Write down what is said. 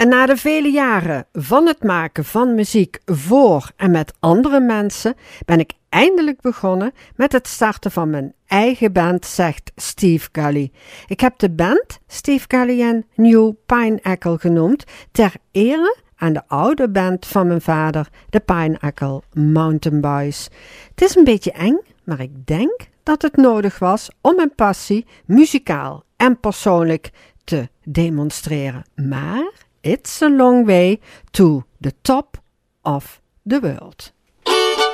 En na de vele jaren van het maken van muziek voor en met andere mensen ben ik eindelijk begonnen met het starten van mijn eigen band, zegt Steve Gully. Ik heb de band Steve Gully en New Pineapple genoemd ter ere aan de oude band van mijn vader, de Pineapple Mountain Boys. Het is een beetje eng, maar ik denk dat het nodig was om mijn passie muzikaal en persoonlijk te demonstreren. Maar it's a long way to the top of the world.